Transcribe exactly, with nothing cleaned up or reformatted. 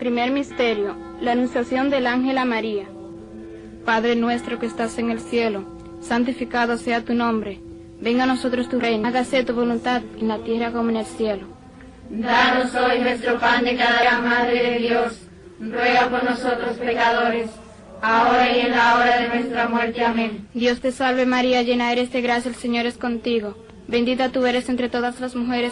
Primer misterio, la anunciación del ángel a María. Padre nuestro que estás en el cielo, santificado sea tu nombre. Venga a nosotros tu reino, hágase tu voluntad en la tierra como en el cielo. Danos hoy nuestro pan de cada día, Madre de Dios. Ruega por nosotros pecadores, ahora y en la hora de nuestra muerte. Amén. Dios te salve María, llena eres de gracia, el Señor es contigo. Bendita tú eres entre todas las mujeres,